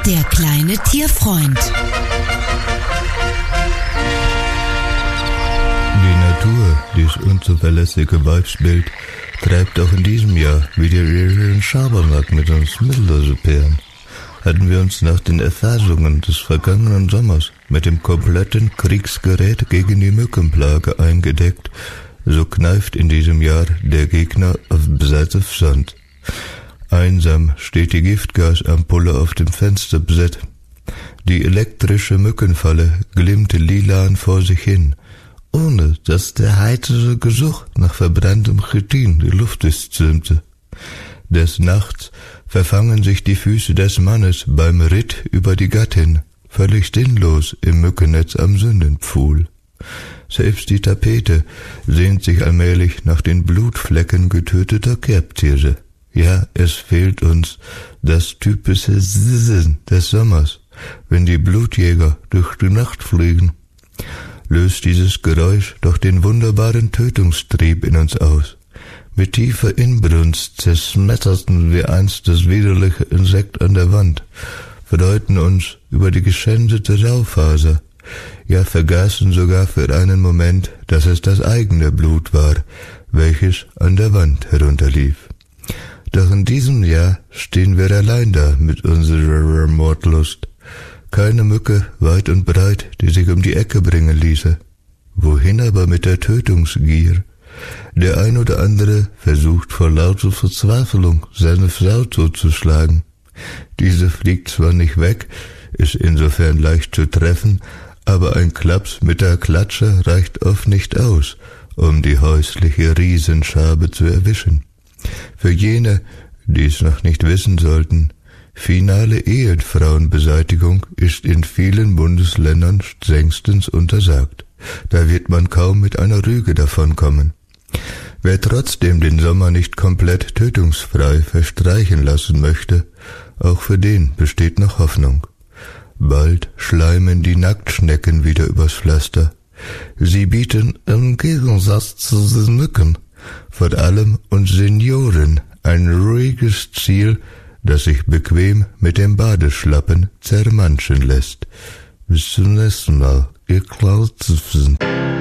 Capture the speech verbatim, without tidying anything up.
Der kleine Tierfreund. Die Natur, dies unzuverlässige Weibsbild, treibt auch in diesem Jahr wieder ihren Schabernack mit uns Mittellosepären. Hatten wir uns nach den Erfahrungen des vergangenen Sommers mit dem kompletten Kriegsgerät gegen die Mückenplage eingedeckt, so kneift in diesem Jahr der Gegner auf Seite Sand. Einsam steht die Giftgasampulle auf dem Fensterbrett. Die elektrische Mückenfalle glimmte lilan vor sich hin, ohne dass der heitere Geruch nach verbranntem Chitin die Luft durchströmte. Des Nachts verfangen sich die Füße des Mannes beim Ritt über die Gattin, völlig sinnlos im Mückennetz am Sündenpfuhl. Selbst die Tapete sehnt sich allmählich nach den Blutflecken getöteter Kerbtiere. Ja, es fehlt uns das typische Sissen des Sommers, wenn die Blutjäger durch die Nacht fliegen. Löst dieses Geräusch doch den wunderbaren Tötungstrieb in uns aus. Mit tiefer Inbrunst zerschmetterten wir einst das widerliche Insekt an der Wand, freuten uns über die geschändete Raufaser, ja vergaßen sogar für einen Moment, dass es das eigene Blut war, welches an der Wand herunterlief. Doch in diesem Jahr stehen wir allein da mit unserer Mordlust. Keine Mücke weit und breit, die sich um die Ecke bringen ließe. Wohin aber mit der Tötungsgier? Der ein oder andere versucht vor lauter Verzweiflung, seine Frau totzuschlagen. Diese fliegt zwar nicht weg, ist insofern leicht zu treffen, aber ein Klaps mit der Klatsche reicht oft nicht aus, um die häusliche Riesenschabe zu erwischen. Für jene, die es noch nicht wissen sollten, finale Ehefrauenbeseitigung ist in vielen Bundesländern strengstens untersagt. Da wird man kaum mit einer Rüge davonkommen. Wer trotzdem den Sommer nicht komplett tötungsfrei verstreichen lassen möchte, auch für den besteht noch Hoffnung. Bald schleimen die Nacktschnecken wieder übers Pflaster. Sie bieten im Gegensatz zu den Mücken vor allem uns Senioren ein ruhiges Ziel, das sich bequem mit dem Badeschlappen zermanschen lässt. Bis zum nächsten Mal, ihr Klausen.